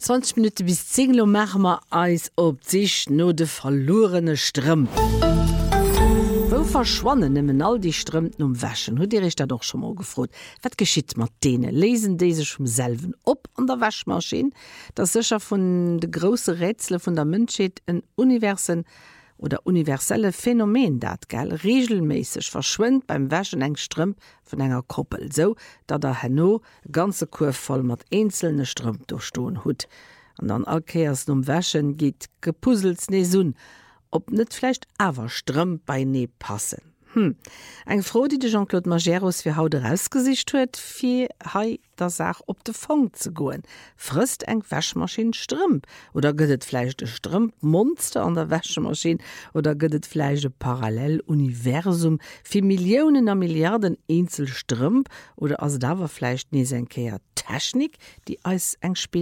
20 Minuten bis 10 Uhr machen wir Eis op sich no de verlorene Strümpf. Wo verschwonnen nimmen all die Strümpfen Wäschen? Hu dir ich da doch schon mal gefrot. Was geschieht mit denen? Lesen diese schon selben op an der Waschmaschine? Das ist sicher von de große Rätsel von der Menschheit ein universelle Phänomen dat gell regelmäßig verschwindt beim Wäschen eng Strümpf von enger Koppel so dat der Hanno ganze Kurve voll mat einzelne Strümpf durchstohlen hut an dann alkeiers Wäschen geht gepuzzels ne sun ob net vielleicht awer Strümpf bei ne passen. Eg froh die de Jean-Claude Majeros fir haut rausgesicht huet fir hei der Sach op de Fong ze goen. Frist eng Wäschmaschine Strümpf oder gëtt fleisch de Strümpf Monster an der Wäschemaschine oder gëtt fleiche parallel Universum fir Millionen a Milliarden Einzel Strümpf oder as dawer fleisch nie enkeier Technik die als eng Spiel